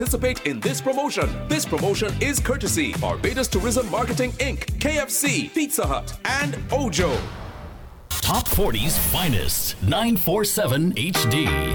participate in this promotion. This promotion is courtesy Barbados Tourism Marketing Inc., KFC, Pizza Hut, and Ojo. Top 40's finest 947 HD.